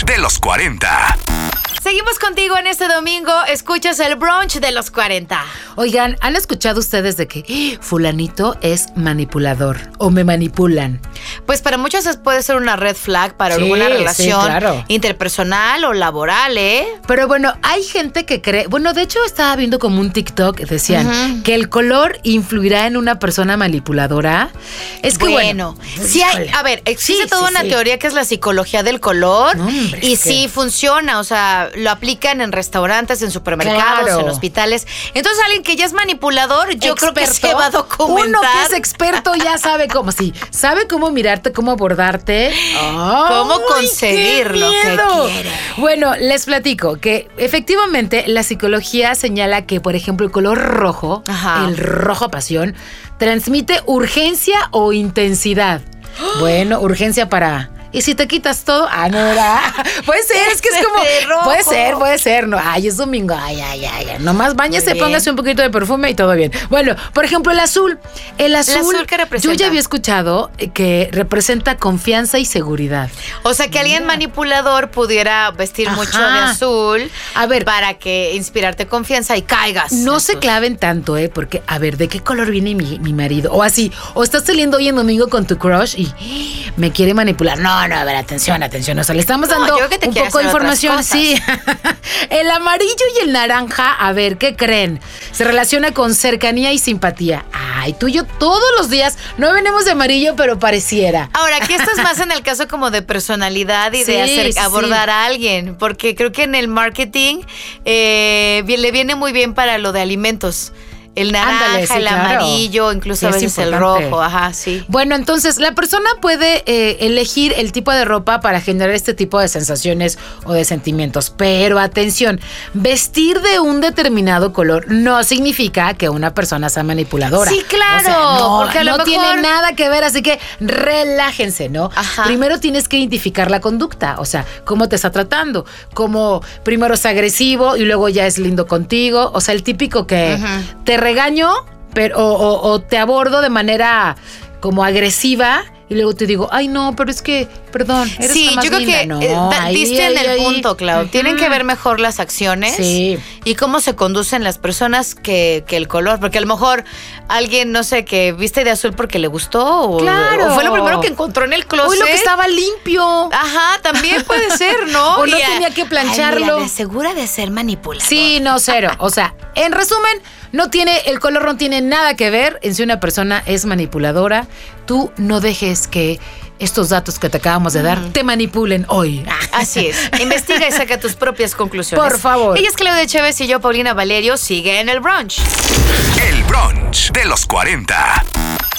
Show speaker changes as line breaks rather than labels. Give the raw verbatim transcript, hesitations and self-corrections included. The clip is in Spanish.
de los cuarenta.
Seguimos contigo en este domingo. Escuchas el brunch de los cuarenta.
Oigan, ¿han escuchado ustedes de que ¡eh! Fulanito es manipulador o me manipulan?
Pues para muchos puede ser una red flag para
Sí,
alguna
sí,
relación
claro.
interpersonal o laboral, ¿eh?
Pero bueno, hay gente que cree... Bueno, de hecho estaba viendo como un TikTok, decían
Ujú.
que el color influirá en una persona manipuladora. Es que
bueno,
bueno...
sí hay,
híjole.
a ver, existe
Sí,
toda
sí,
una
sí.
teoría que es la psicología del color.
No, hombre,
y
es que-
sí funciona, o sea, lo aplican en restaurantes, en supermercados,
Claro.
en hospitales. Entonces alguien que ya es manipulador, yo creo que
Experto.
se va a documentar.
Uno que es experto ya sabe cómo, sí, sabe cómo mirarte, cómo abordarte.
Cómo
¡Ay,
conseguir
qué
lo que
miedo!
quiere.
Bueno, les platico que efectivamente la psicología señala que, por ejemplo, el color rojo,
Ajá.
el rojo pasión, transmite urgencia o intensidad. Bueno, urgencia para... ¿Y si te quitas todo? Ah, no, ¿verdad? Puede ser, es que es como...
De rojo.
Puede ser, puede ser. No, ay, es domingo. Ay, ay, ay. ay. Nomás báñese,
Muy bien.
póngase un poquito de perfume y todo bien. Bueno, por ejemplo, el azul. El azul,
azul, ¿qué representa?
yo ya había escuchado que representa confianza y seguridad.
O sea, que alguien manipulador pudiera vestir
Ajá.
mucho de azul
A ver.
para que inspirarte confianza y caigas.
No se
Entonces,
claven tanto, ¿eh? Porque, a ver, ¿de qué color viene mi, mi marido? O así, o estás saliendo hoy en domingo con tu crush y ¡ah! Me quiere manipular. No, no, a ver, atención, atención. O sea, le estamos
No,
dando
yo creo que te
un
quiere
poco de
hacer otras
información.
cosas.
Sí. El amarillo y el naranja, a ver, ¿qué creen? Se relaciona con cercanía y simpatía. Ay, tú y yo todos los días no venimos de amarillo, pero pareciera.
Ahora, aquí estás más en el caso como de personalidad y
Sí,
de hacer,
sí,
abordar
sí.
a alguien, porque creo que en el marketing eh, bien- le viene muy bien para lo de alimentos. El naranja,
Ándale, sí,
el
claro.
amarillo, incluso
Sí,
a
es
veces el
importante.
rojo, ajá, sí.
Bueno, entonces la persona puede eh, elegir el tipo de ropa para generar este tipo de sensaciones o de sentimientos. Pero atención, vestir de un determinado color no significa que una persona sea manipuladora.
Sí, claro,
O sea, no,
porque a lo
no
mejor-
tiene nada que ver, así que relájense, ¿no?
Ajá.
Primero tienes que identificar la conducta, o sea, cómo te está tratando, cómo primero es agresivo y luego ya es lindo contigo, o sea, el típico que
Ujú.
te regaño, pero o, o- o te abordo de manera como agresiva y luego te digo, ay no, pero es que, perdón, eres
Sí,
la más
yo creo
linda.
que
No,
eh, da-
ahí,
diste en
ahí,
el
ahí.
punto, Clau.
Ujú.
Tienen que ver mejor las acciones
Sí.
y cómo se conducen las personas que, que el color. Porque a lo mejor alguien, no sé, que viste de azul porque le gustó o,
Claro.
o fue lo primero que encontró en el closet.
Uy, lo que estaba limpio.
Ajá, también puede ser, ¿no?
O no
Y a-
tenía que
Ay,
plancharlo.
mira, de segura de ser manipulador.
Sí, no, cero. O sea, en resumen, no tiene, el color no tiene nada que ver en si una persona es manipuladora. Tú no dejes que estos datos que te acabamos de dar te manipulen hoy.
Así es. Investiga y saca tus propias conclusiones.
Por favor.
Ella es Claudia Chévez y yo, Paulina Valerio, sigue en el brunch.
El brunch de los cuarenta.